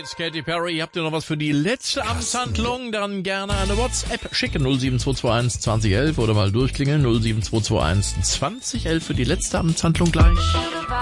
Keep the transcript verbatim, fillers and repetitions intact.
ist Katy Perry. Habt ihr noch was für die letzte Amtshandlung? Dann gerne eine WhatsApp schicken. null sieben zwei zwei eins zwanzig elf oder mal durchklingeln. null sieben zwei zwei eins zwanzig elf für die letzte Amtshandlung gleich.